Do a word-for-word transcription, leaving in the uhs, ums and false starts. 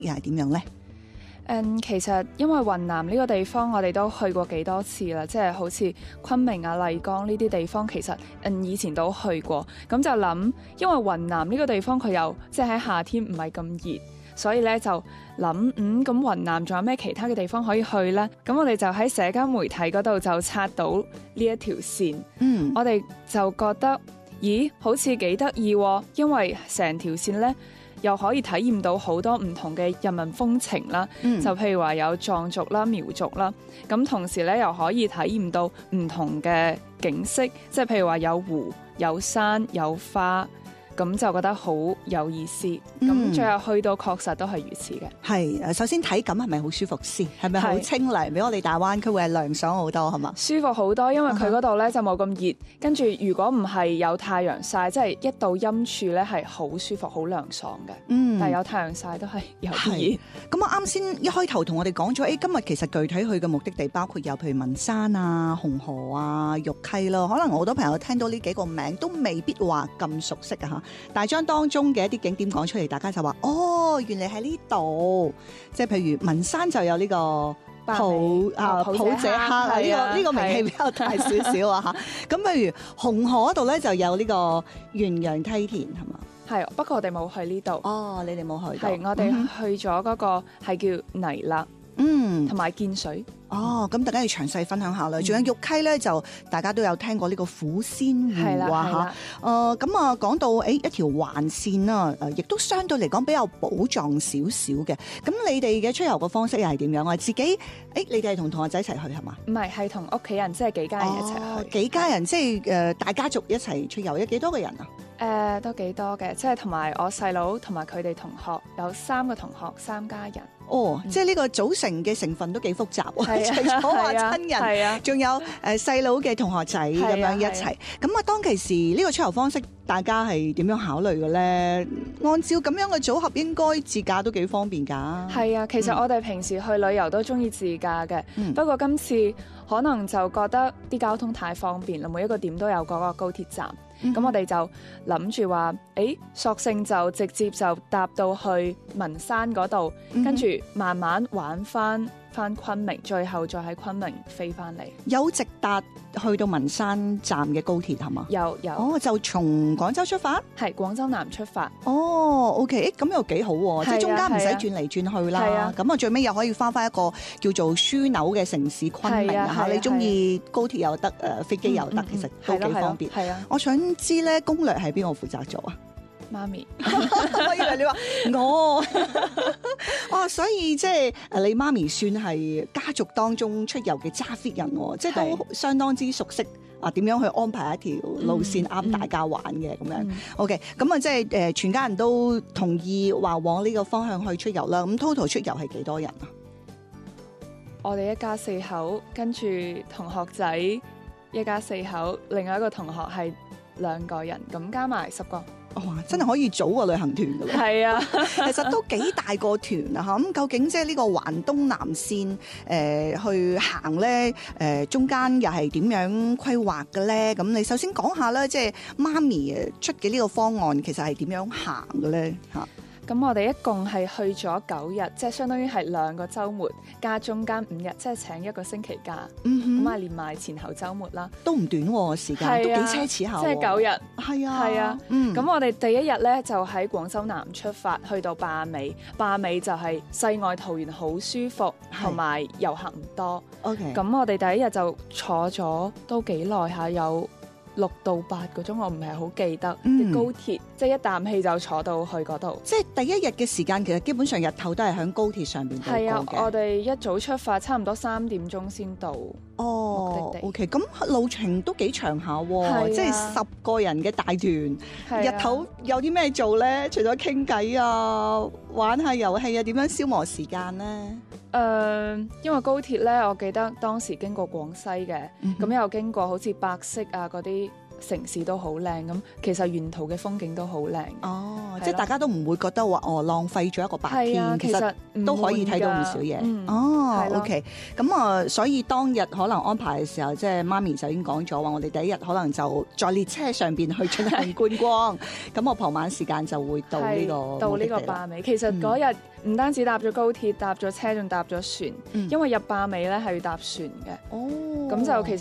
又係點樣呢？ 嗯，其實因為雲南呢個地方我哋都去過幾多次啦，即係好似昆明啊、麗江呢啲地方，其實嗯以前都去過，咁就諗，因為雲南呢個地方佢又即係喺夏天唔係咁熱，所以咧就諗，嗯咁雲南仲有咩其他嘅地方可以去呢？咁我哋就喺社交媒體嗰度就刷到呢一條線， 嗯， 我哋就覺得，咦，好似幾得意喎，因為成條線呢，又可以體驗到好多唔同嘅人民風情啦， 嗯就譬如話有藏族啦、苗族啦，咁同時咧又可以體驗到唔同嘅景色，即係譬如話有湖、有山、有花，咁就覺得好有意思。咁、 嗯、 最後去到確實都係如此嘅。 係誒，首先體感係咪好舒服先？係咪好清涼？比我哋大灣區會係涼爽好多係嘛？ 舒服好多，因為佢嗰度咧就冇咁熱，跟住如果唔係有太陽曬，即係一到陰處咧係好舒服、好涼爽嘅。 嗯， 但係有太陽曬都係有啲熱。 咁啊，啱先一開頭同我哋講咗，誒今日其實具體去嘅目的地包括有譬如文山啊、紅河啊、玉溪咯。可能好多朋友聽到呢幾個名都未必話咁熟悉啊嚇，但係將當中嘅一啲景點講出嚟，大家就話哦，原來喺呢度。即係譬如文山就有呢個普啊普者黑啊，呢個呢個名氣比較大少少啊嚇。咁譬如紅河嗰度咧就有呢個元陽梯田係嘛？ 係，不過我哋冇去呢度。 哦，你哋冇去到。 係，我哋去咗嗰個係叫泥勒， 嗯， 同埋建水。 哦，咁大家要詳細分享下啦。仲、嗯、有玉溪咧，就大家都有聽過呢個虎仙湖啊嚇。誒咁啊，講到誒一條環線啦，誒亦都相對嚟講比較寶藏少少嘅。咁你哋嘅出遊嘅方式又係點樣啊？自己誒，你哋係同同學仔一齊去係嘛？ 唔係，係同屋企人，即係幾家人一齊去。 哦、幾家人即係誒大家族一齊出遊，有幾多個人啊？ 誒、呃、都幾多嘅，即係同埋我細佬同埋佢哋同學有三個同學，三家人。 哦，嗯、即係呢個組成嘅成分都幾複雜喎，除咗話親人，仲、啊、有誒細佬嘅同學仔咁樣一齊。咁啊，啊當其時呢個出遊方式，大家係點樣考慮嘅咧？按照咁樣嘅組合，應該自駕都幾方便㗎。係啊，其實我哋平時去旅遊都中意自駕嘅，嗯、不過今次可能就覺得啲交通太方便啦，每一個點都有嗰個高鐵站。咁、嗯、我哋就諗住話，誒，索性就直接就搭到去文山嗰度，嗯、跟住慢慢玩翻翻昆明，最後再喺昆明飛翻嚟。有直達去到文山站嘅高鐵係嘛？ 有有。 哦，就從廣州出發？ 係廣州南出發。 哦 ，OK，咁又幾好喎，即係中間唔使轉嚟轉去啦。係啊。咁啊，最尾又可以翻翻一個叫做樞紐嘅城市昆明啊嚇！你中意高鐵又得，誒飛機又得，其實都幾方便。係啊。我想知咧攻略係邊個負責做啊？ 媽咪， 我以為你話我，哦，所以即係誒，你媽咪算係家族當中出遊嘅揸 fit 人，即係都相當之熟悉啊，點樣去安排一條路線啱大家玩嘅咁、嗯嗯、樣。OK， 咁啊，即係誒，全家人都同意話往呢個方向去出遊啦。咁 total 出遊係幾多人啊？ 我哋一家四口，跟住同學仔一家四口，另外一個同學係兩個人，咁加埋十個。 哇、哦！真係可以組個旅行團㗎喎。 係啊， 其實都幾大個團啊嚇。咁究竟即係呢個環東南線誒、呃、去行咧誒、呃，中間又係點樣規劃嘅咧？咁你首先講下啦，即係媽咪誒出嘅呢個方案其實係點樣行嘅咧嚇？ 咁我哋一共係去咗九日，即係相當於係兩個週末加中間五日，即係請一個星期假。咁啊、嗯，連埋前後週末啦， 都唔短喎、啊、時間，啊、都幾奢侈下。 即係九日。係啊，係啊。咁、 嗯、我哋第一日咧就喺廣州南出發，去到壩尾。壩尾就係世外桃源，好舒服，同埋遊客唔多。OK。咁我哋第一日就坐咗都幾耐下，有六到八個鐘，我唔係好記得。嗯、高鐵即係一啖氣就坐到去嗰度。即係第一日嘅時間，其實基本上日頭都係喺高鐵上邊度過嘅。 係啊，我哋一早出發，差唔多三點鐘先到。 哦 ，OK， 咁路程都幾長下喎，啊、即係十個人嘅大團，啊、日頭有啲咩做咧？除咗傾偈啊、玩下遊戲啊，點樣消磨時間咧？ 誒、呃，因為高鐵咧，我記得當時經過廣西嘅，咁、嗯、哼又經過好似百色啊嗰啲城市都好靚，咁其實沿途嘅風景都好靚。 哦， 係咯即係大家都唔會覺得話哦浪費咗一個白天， 係啊，其實都可以睇到唔唔少嘢。 嗯哦係咯 ，OK，咁啊，所以當日可能安排嘅時候，即係媽咪就已經講咗話，我哋第一日可能就在列車上邊去進行觀光，咁我傍晚時間就會到呢係個到呢個目的地啦。 壩尾。其實嗰日唔單止搭咗高鐵，搭咗車，仲搭咗船， 嗯因為入壩尾咧係要搭船嘅。 哦， 咁就其實